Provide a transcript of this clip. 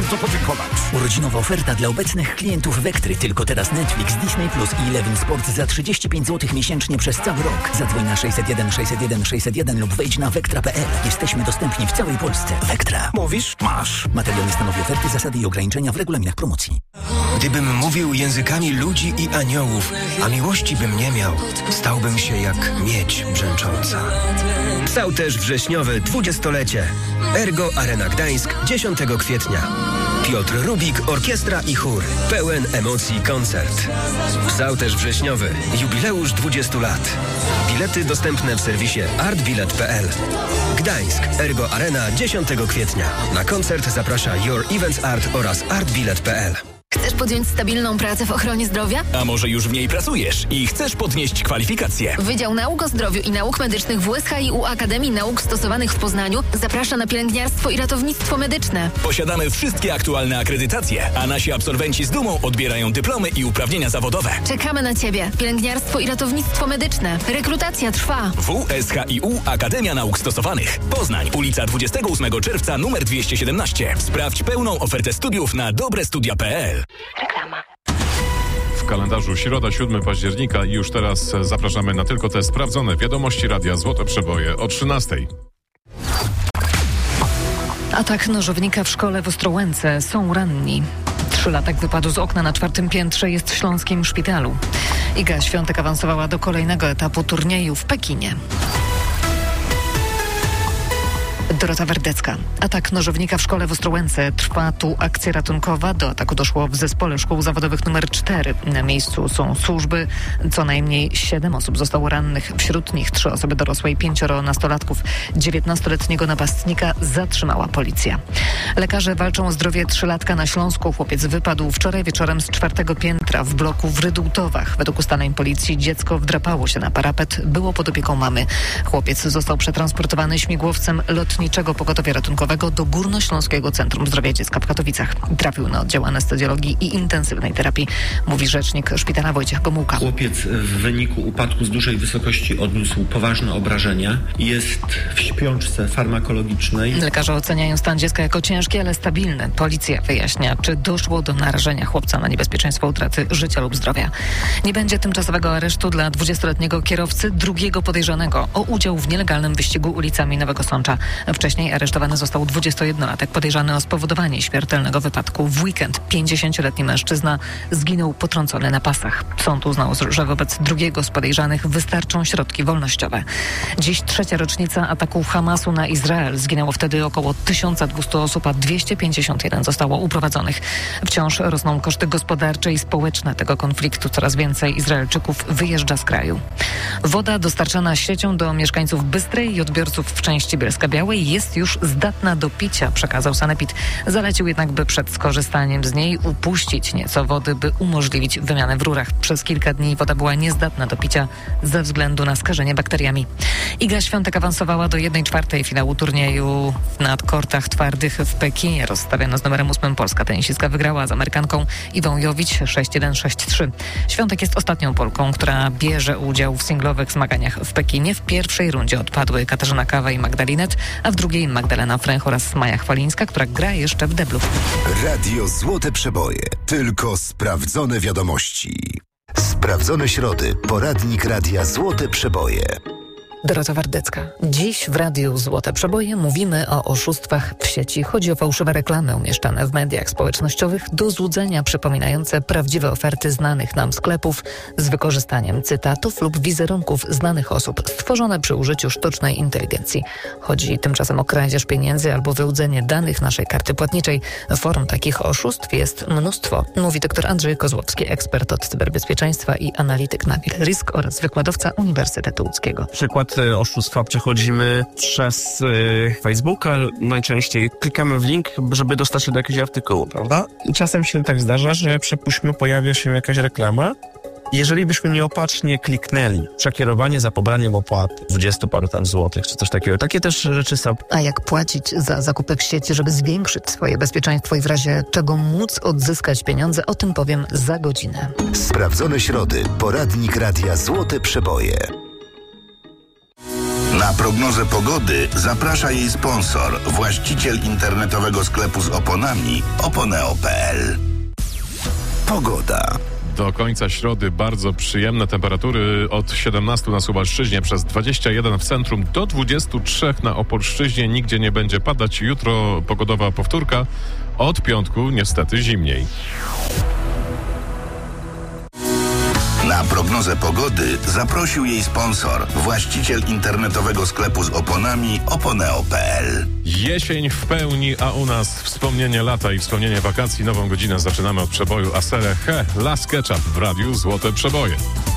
bardzo podziękować. Urodzinowa oferta dla obecnych klientów Wektry. Tylko teraz Netflix, Disney Plus i Eleven Sport za 35 zł miesięcznie przez cały rok. Zadzwoń na 601 601 601 lub wejdź na vectra.pl. Jesteśmy dostępni w całej Polsce. Vectra. Mówisz? Masz. Materiał nie stanowi oferty, zasady i ograniczenia w regulaminach promocji. Gdybym mówił językami ludzi i aniołów, a miłości bym nie miał, stałbym się jak miedź brzęcząca. Psałterz wrześniowy 20-lecie. Ergo Arena Gdańsk 10 kwietnia. Piotr Rubik, orkiestra i chór. Pełen emocji koncert. Psałterz wrześniowy. Jubileusz 20 lat. Bilety dostępne w serwisie artbilet.pl. Gdańsk. Ergo Arena 10 kwietnia. Na koncert zaprasza Your Events Art oraz artbilet.pl. Chcesz podjąć stabilną pracę w ochronie zdrowia? A może już w niej pracujesz i chcesz podnieść kwalifikacje? Wydział Nauk o Zdrowiu i Nauk Medycznych WSHiU Akademii Nauk Stosowanych w Poznaniu zaprasza na pielęgniarstwo i ratownictwo medyczne. Posiadamy wszystkie aktualne akredytacje, a nasi absolwenci z dumą odbierają dyplomy i uprawnienia zawodowe. Czekamy na Ciebie. Pielęgniarstwo i ratownictwo medyczne. Rekrutacja trwa. WSHiU Akademia Nauk Stosowanych. Poznań, ulica 28 czerwca nr 217. Sprawdź pełną ofertę studiów na dobrestudia.pl. Reklama. W kalendarzu środa, 7 października i już teraz zapraszamy na tylko te sprawdzone wiadomości Radia Złote Przeboje o 13. Atak nożownika w szkole w Ostrołęce. Są ranni. 3-latek wypadł z okna na 4. piętrze, jest w śląskim szpitalu. Iga Świątek awansowała do kolejnego etapu turnieju w Pekinie. Dorota Werdecka. Atak nożownika w szkole w Ostrołęce. Trwa tu akcja ratunkowa. Do ataku doszło w Zespole Szkół Zawodowych nr 4. Na miejscu są służby. Co najmniej 7 osób zostało rannych. Wśród nich 3 osoby dorosłe i 5 nastolatków. 19-letniego napastnika zatrzymała policja. Lekarze walczą o zdrowie 3-latka na Śląsku. Chłopiec wypadł wczoraj wieczorem z 4. piętra w bloku w Rydultowach. Według ustaleń policji dziecko wdrapało się na parapet. Było pod opieką mamy. Chłopiec został przetransportowany śmigłowcem lotniczego pogotowia ratunkowego do Górnośląskiego Centrum Zdrowia Dziecka w Katowicach. Trafił na oddział anestezjologii i intensywnej terapii, mówi rzecznik szpitala Wojciech Gomułka. Chłopiec w wyniku upadku z dużej wysokości odniósł poważne obrażenia. Jest w śpiączce farmakologicznej. Lekarze oceniają stan dziecka jako ciężki, ale stabilny. Policja wyjaśnia, czy doszło do narażenia chłopca na niebezpieczeństwo utraty życia lub zdrowia. Nie będzie tymczasowego aresztu dla 20-letniego kierowcy, drugiego podejrzanego o udział w nielegalnym wyścigu ulicami Nowego Sącza. Wcześniej aresztowany został 21-latek podejrzany o spowodowanie śmiertelnego wypadku. W weekend 50-letni mężczyzna zginął potrącony na pasach. Sąd uznał, że wobec drugiego z podejrzanych wystarczą środki wolnościowe. Dziś 3. rocznica ataku Hamasu na Izrael. Zginęło wtedy około 1200 osób, a 251 zostało uprowadzonych. Wciąż rosną koszty gospodarcze i społeczne tego konfliktu. Coraz więcej Izraelczyków wyjeżdża z kraju. Woda dostarczana siecią do mieszkańców Bystrej i odbiorców w części Bielska-Białej jest już zdatna do picia, przekazał Sanepid. Zalecił jednak, by przed skorzystaniem z niej upuścić nieco wody, by umożliwić wymianę w rurach. Przez kilka dni woda była niezdatna do picia ze względu na skażenie bakteriami. Iga Świątek awansowała do 1/4 finału turnieju na kortach twardych w Pekinie. Rozstawiona z numerem 8 polska tenisistka wygrała z Amerykanką Iwą Jowicz 6-1, 6-3. Świątek jest ostatnią Polką, która bierze udział w singlowych zmaganiach w Pekinie. W pierwszej rundzie odpadły Katarzyna Kawa i Magdalinet, a w drugiej Magdalena Fręch oraz Maja Chwalińska, która gra jeszcze w deblu. Radio Złote Przeboje. Tylko sprawdzone wiadomości. Sprawdzone środy. Poradnik Radia Złote Przeboje. Dorota Wardecka. Dziś w Radiu Złote Przeboje mówimy o oszustwach w sieci. Chodzi o fałszywe reklamy umieszczane w mediach społecznościowych do złudzenia, przypominające prawdziwe oferty znanych nam sklepów z wykorzystaniem cytatów lub wizerunków znanych osób, stworzone przy użyciu sztucznej inteligencji. Chodzi tymczasem o kradzież pieniędzy albo wyłudzenie danych naszej karty płatniczej. Form takich oszustw jest mnóstwo, mówi dr Andrzej Kozłowski, ekspert od cyberbezpieczeństwa i analityk Nabil Risk oraz wykładowca Uniwersytetu Łódzkiego. Przykład oszustwa przechodzimy przez Facebooka. Najczęściej klikamy w link, żeby dostać się do jakiegoś artykułu, prawda? I czasem się tak zdarza, że przypuśćmy pojawia się jakaś reklama. Jeżeli byśmy nieopatrznie kliknęli, przekierowanie za pobraniem opłat 20 paru tam złotych, czy coś takiego. Takie też rzeczy są. A jak płacić za zakupy w sieci, żeby zwiększyć swoje bezpieczeństwo i w razie czego móc odzyskać pieniądze, o tym powiem za godzinę. Sprawdzone środy. Poradnik Radia Złote Przeboje. Na prognozę pogody zaprasza jej sponsor, właściciel internetowego sklepu z oponami oponeo.pl. Pogoda. Do końca środy bardzo przyjemne temperatury od 17 na Suwalszczyźnie, przez 21 w centrum, do 23 na Opolszczyźnie. Nigdzie nie będzie padać. Jutro pogodowa powtórka. Od piątku niestety zimniej. Na prognozę pogody zaprosił jej sponsor, właściciel internetowego sklepu z oponami oponeo.pl. Jesień w pełni, a u nas wspomnienie lata i wspomnienie wakacji. Nową godzinę zaczynamy od przeboju Asere He, La Sketchup w radiu Złote Przeboje.